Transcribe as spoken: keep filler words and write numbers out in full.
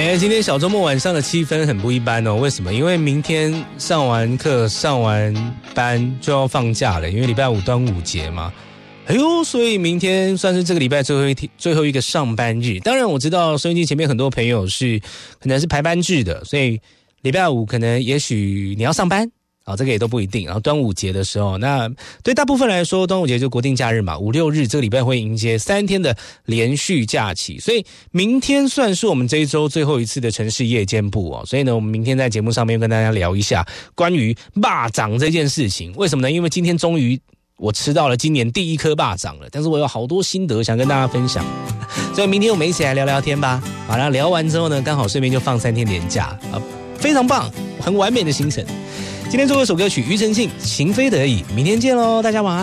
哎，今天小周末晚上的气氛很不一般哦。为什么？因为明天上完课、上完班就要放假了，因为礼拜五端午节嘛。哎呦，所以明天算是这个礼拜最后一天、最后一个上班日。当然，我知道收音机前面很多朋友是可能是排班制的，所以礼拜五可能也许你要上班。好，这个也都不一定。然后端午节的时候，那对大部分来说，端午节就国定假日嘛，五六日这个礼拜会迎接三天的连续假期，所以明天算是我们这一周最后一次的城市夜间部哦。所以呢，我们明天在节目上面跟大家聊一下关于霸掌这件事情。为什么呢？因为今天终于我吃到了今年第一颗霸掌了，但是我有好多心得想跟大家分享，所以明天我们一起来聊聊天吧。好，那聊完之后呢，刚好顺便就放三天连假啊，非常棒，很完美的行程。今天最后一首歌曲庾澄庆《情非得已》，明天见喽，大家晚安。